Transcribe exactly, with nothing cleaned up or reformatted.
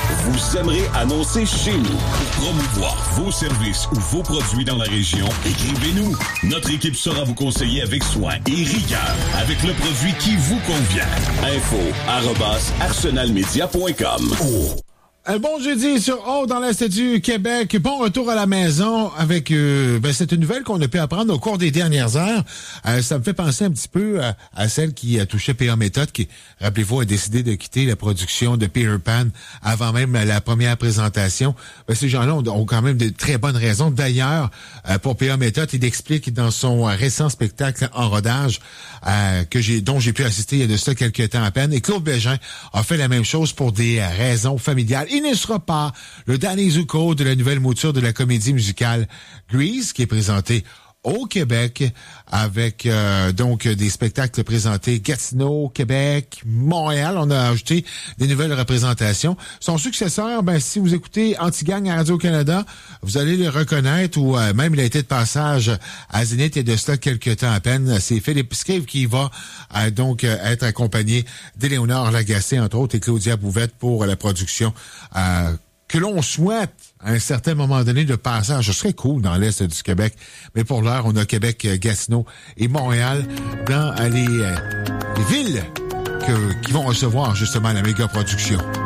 Vous aimerez annoncer chez nous. Pour promouvoir vos services ou vos produits dans la région, écrivez-nous. Notre équipe saura vous conseiller avec soin et rigueur avec le produit qui vous convient. Info arobase arsenalmedia point com. Oh. Un bon jeudi sur Haut dans l'Est du Québec. Bon retour à la maison avec euh, ben c'est une nouvelle qu'on a pu apprendre au cours des dernières heures. Euh, ça me fait penser un petit peu à, à celle qui a touché P A Méthode, qui, rappelez-vous, a décidé de quitter la production de Peter Pan avant même la première présentation. Ben, ces gens-là ont, ont quand même de très bonnes raisons. D'ailleurs, euh, pour P A Méthode, il explique dans son récent spectacle en rodage euh, que j'ai dont j'ai pu assister il y a de ça quelques temps à peine. Et Claude Bégin a fait la même chose pour des raisons familiales. Il ne sera pas le Danny Zuko de la nouvelle mouture de la comédie musicale Grease, qui est présentée au Québec avec euh, donc des spectacles présentés Gatineau, Québec, Montréal. On a ajouté des nouvelles représentations. Son successeur, ben si vous écoutez Anti-Gang à Radio-Canada, vous allez le reconnaître, ou euh, même il a été de passage à Zénith et de cela quelques temps à peine. C'est Philippe Scave qui va euh, donc euh, être accompagné d'Éléonore Lagacé, entre autres, et Claudia Bouvette pour la production euh, que l'on souhaite à un certain moment donné de passage. Ce serait cool dans l'Est du Québec. Mais pour l'heure, on a Québec, Gatineau et Montréal dans les, euh, les villes que, qui vont recevoir justement la méga production.